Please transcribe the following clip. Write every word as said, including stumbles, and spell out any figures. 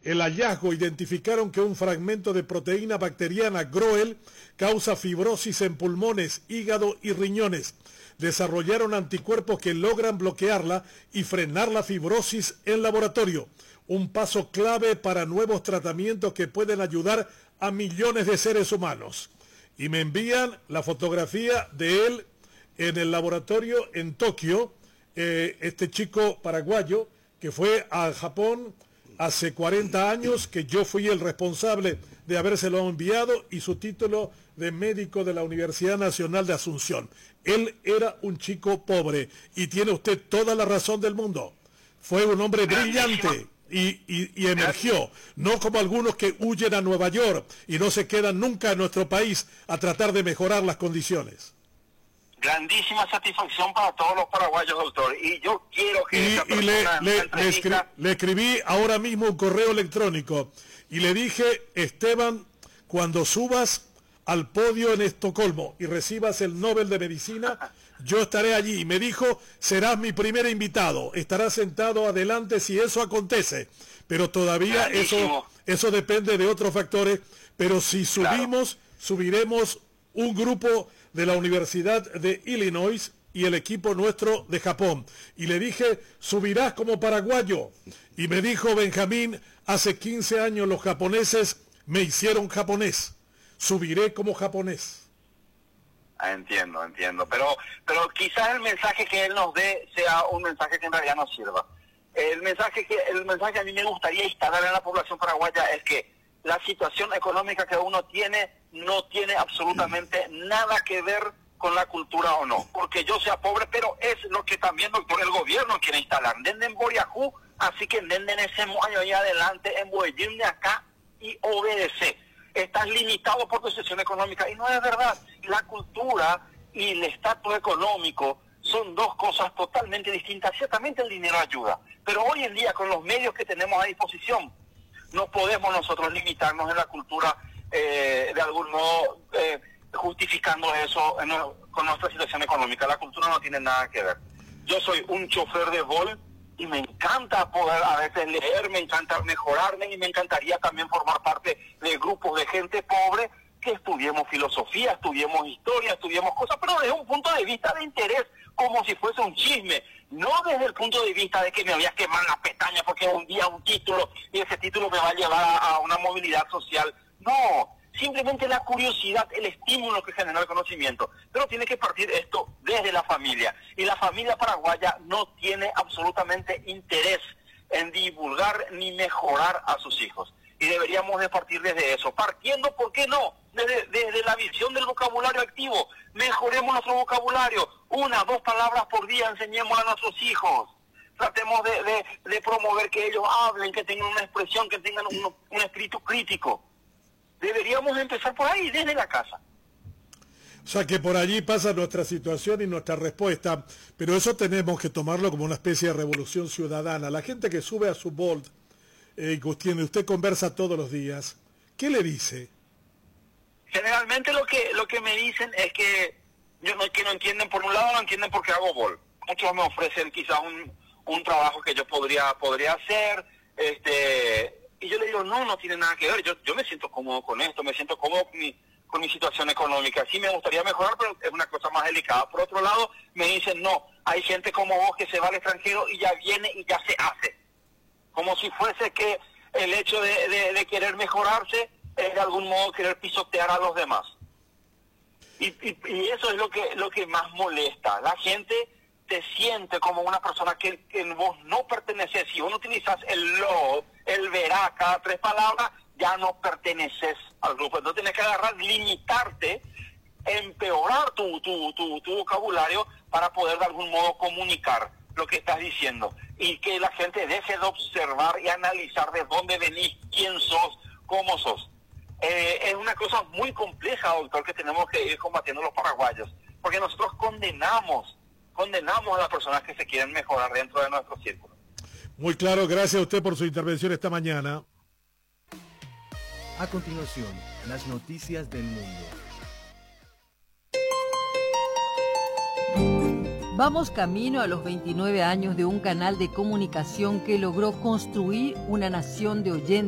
el hallazgo identificaron que un fragmento de proteína bacteriana Groel causa fibrosis en pulmones, hígado y riñones. Desarrollaron anticuerpos que logran bloquearla y frenar la fibrosis en laboratorio. Un paso clave para nuevos tratamientos que pueden ayudar a millones de seres humanos. Y me envían la fotografía de él en el laboratorio en Tokio, eh, este chico paraguayo que fue a Japón hace cuarenta años, que yo fui el responsable de habérselo enviado, y su título de médico de la Universidad Nacional de Asunción. Él era un chico pobre, y tiene usted toda la razón del mundo. Fue un hombre brillante y, y, y emergió, no como algunos que huyen a Nueva York y no se quedan nunca en nuestro país a tratar de mejorar las condiciones. Grandísima satisfacción para todos los paraguayos, doctor, y yo quiero que y, esa y le, le, le, escri le escribí ahora mismo un correo electrónico y le dije: Esteban, cuando subas al podio en Estocolmo y recibas el Nobel de Medicina, yo estaré allí. Y me dijo: serás mi primer invitado, estarás sentado adelante si eso acontece, pero todavía eso, eso depende de otros factores. Pero si subimos, claro, subiremos un grupo de la Universidad de Illinois y el equipo nuestro de Japón. Y le dije: subirás como paraguayo. Y me dijo Benjamín: hace quince años los japoneses me hicieron japonés, subiré como japonés. Ah, entiendo, entiendo, pero pero quizás el mensaje que él nos dé sea un mensaje que en realidad nos sirva. El mensaje que el mensaje que a mí me gustaría instalar en la población paraguaya es que la situación económica que uno tiene no tiene absolutamente nada que ver con la cultura o no, porque yo sea pobre, pero es lo que también, doctor, el gobierno quiere instalar. Nenden Boriajú, así que nenden ese año ahí adelante, en de acá y obedece. Estás limitado por tu situación económica, y no es verdad. La cultura y el estatus económico son dos cosas totalmente distintas. Ciertamente el dinero ayuda, pero hoy en día, con los medios que tenemos a disposición, no podemos nosotros limitarnos en la cultura, eh, de algún modo, eh, justificando eso en, con nuestra situación económica. La cultura no tiene nada que ver. Yo soy un chofer de Volt y me encanta poder a veces leer, me encanta mejorarme, y me encantaría también formar parte de grupos de gente pobre que estudiemos filosofía, estudiemos historia, estudiemos cosas, pero desde un punto de vista de interés, como si fuese un chisme, no desde el punto de vista de que me voy a quemar las pestañas porque un día un título y ese título me va a llevar a, a una movilidad social. No, simplemente la curiosidad, el estímulo que genera el conocimiento. Pero tiene que partir esto desde la familia, y la familia paraguaya no tiene absolutamente interés en divulgar ni mejorar a sus hijos. Y deberíamos de partir desde eso, partiendo, ¿por qué no?, desde, desde la visión del vocabulario activo. Mejoremos nuestro vocabulario, una, dos palabras por día enseñemos a nuestros hijos. Tratemos de, de, de promover que ellos hablen, que tengan una expresión, que tengan un, un espíritu crítico. Deberíamos empezar por ahí, desde la casa. O sea que por allí pasa nuestra situación y nuestra respuesta, pero eso tenemos que tomarlo como una especie de revolución ciudadana. La gente que sube a su Bolt, eh, y usted conversa todos los días, ¿qué le dice? Generalmente lo que lo que me dicen es que yo no, que no entienden, por un lado no entienden por qué hago Bolt. Muchos me ofrecen quizás un, un trabajo que yo podría podría hacer, este y yo le digo, no, no tiene nada que ver, yo yo me siento cómodo con esto, me siento cómodo con mi, con mi situación económica. Sí me gustaría mejorar, pero es una cosa más delicada. Por otro lado, me dicen, no, hay gente como vos que se va al extranjero y ya viene y ya se hace. Como si fuese que el hecho de, de, de querer mejorarse es de algún modo querer pisotear a los demás. Y, y, y eso es lo que lo que más molesta. La gente te siente como una persona que, que vos no perteneces. Si vos no utilizas el lo, el verá, cada tres palabras, ya no perteneces al grupo. Entonces tienes que agarrar, limitarte, empeorar tu, tu, tu, tu vocabulario para poder de algún modo comunicar lo que estás diciendo. Y que la gente deje de observar y analizar de dónde venís, quién sos, cómo sos. Eh, es una cosa muy compleja, doctor, que tenemos que ir combatiendo los paraguayos. Porque nosotros condenamos, condenamos a las personas que se quieren mejorar dentro de nuestro círculo. Muy claro, gracias a usted por su intervención esta mañana. A continuación, las noticias del mundo. Vamos camino a los veintinueve años de un canal de comunicación que logró construir una nación de oyentes